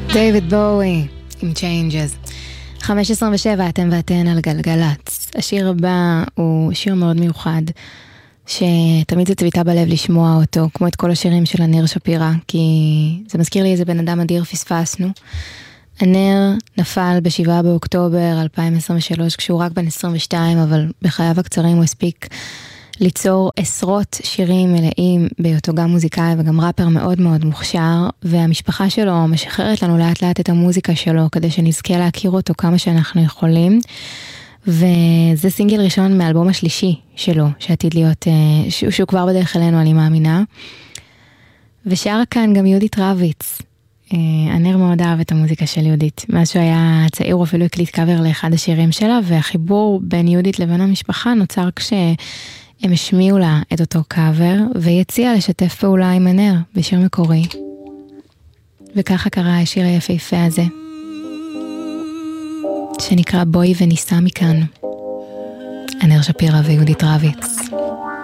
דיוויד בואי עם Changes. 5:27 אתם ואתן על גלגלץ. השיר הבא הוא שיר מאוד מיוחד, שתמיד זה צביטה בלב לשמוע אותו, כמו את כל השירים של ענר שפירא, כי זה מזכיר לי איזה בן אדם אדיר פספסנו. ענר נפל ב7 באוקטובר 2023, כשהוא רק בן 22, אבל בחייו הקצרים הוא הספיק ליצור עשרות שירים מלאים, בהיותו גם מוזיקאי וגם ראפר מאוד מאוד מוכשר, והמשפחה שלו משחררת לנו לאט לאט את המוזיקה שלו, כדי שנזכה להכיר אותו כמה שאנחנו יכולים, וזה סינגל ראשון מאלבום השלישי שלו, שעתיד להיות, שהוא כבר בדרך אלינו אני מאמינה, ושרה כאן גם יהודית רביץ. ענר מאוד אהב את המוזיקה של יהודית, מאז שהוא היה צעיר הוא אפילו הקליט קאבר לאחד השירים שלה, והחיבור בין יהודית לבין המשפחה נוצר הם השמיעו לה את אותו קאבר, והיא הציעה לשתף פעולה עם ענר בשיר מקורי. וככה קרה השיר היפהפה הזה, שנקרא בואי וניסע מכאן. ענר שפירא ויהודית רביץ.